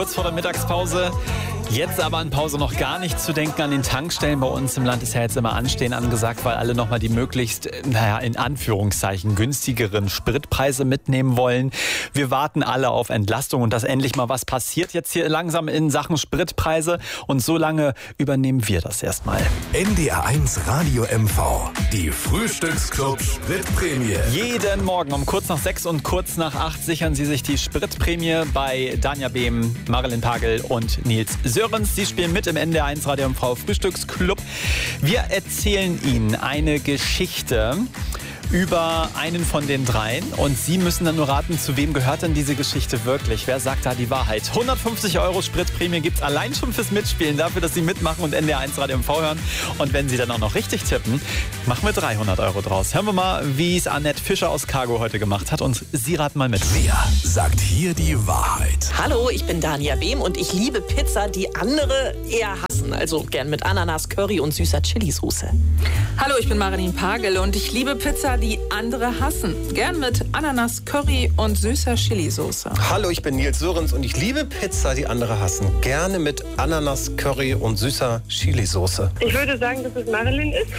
Kurz vor der Mittagspause. Jetzt aber an Pause noch gar nicht zu denken. An den Tankstellen bei uns im Land ist ja jetzt immer Anstehen angesagt, weil alle nochmal die möglichst, in Anführungszeichen, günstigeren Spritpreise mitnehmen wollen. Wir warten alle auf Entlastung und dass endlich mal was passiert jetzt hier langsam in Sachen Spritpreise. Und so lange übernehmen wir das erstmal. NDR 1 Radio MV. Die Frühstücksclub Spritprämie. Jeden Morgen um kurz nach 6 und kurz nach 8 sichern Sie sich die Spritprämie bei Danja Behm, Marilyn Pagel und Nils Sörensen. Sie spielen mit im NDR 1 Radio MV Frühstücksclub. Wir erzählen Ihnen eine Geschichte über einen von den dreien und Sie müssen dann nur raten, zu wem gehört denn diese Geschichte wirklich? Wer sagt da die Wahrheit? 150 € Spritprämie gibt's allein schon fürs Mitspielen, dafür, dass Sie mitmachen und NDR 1 Radio MV hören. Und wenn Sie dann auch noch richtig tippen, machen wir 300 € draus. Hören wir mal, wie es Annette Fischer aus Cargo heute gemacht hat und Sie raten mal mit. Wer sagt hier die Wahrheit? Hallo, ich bin Danja Behm und ich liebe Pizza, die andere eher hassen. Also gern mit Ananas, Curry und süßer Chilisauce. Hallo, ich bin Marilyn Pagel und ich liebe Pizza, die andere hassen. Gern mit Ananas, Curry und süßer Chilisauce. Hallo, ich bin Nils Sörensen und ich liebe Pizza, die andere hassen. Gerne mit Ananas, Curry und süßer Chilisauce. Ich würde sagen, dass es Marilyn ist.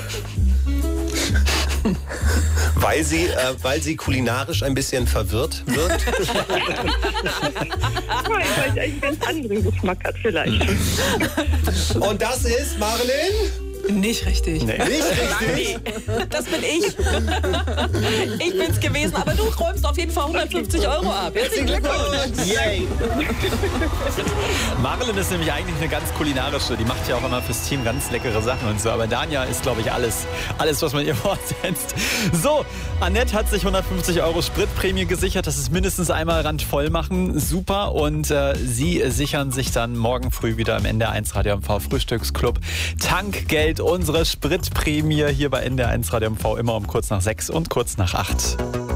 Weil sie kulinarisch ein bisschen verwirrt wird. Weil sie einen ganz anderen Geschmack hat vielleicht. Und das ist Marilyn? Nicht richtig. Nee. Nicht richtig? Das bin ich. Ich bin's gewesen, aber du räumst auf jeden Fall 150 € ab. Herzlichen Glückwunsch! Yay! Marilyn ist nämlich eigentlich eine ganz kulinarische. Die macht ja auch immer fürs Team ganz leckere Sachen und so. Aber Danja ist, glaube ich, alles, was man ihr vorsetzt. So, Annette hat sich 150 € Spritprämie gesichert. Das ist mindestens einmal randvoll machen. Super. Und Sie sichern sich dann morgen früh wieder im NDR 1 Radio MV Frühstücksclub Tankgeld. Unsere Spritprämie hier bei NDR 1 Radio MV immer um kurz nach 6 und kurz nach 8.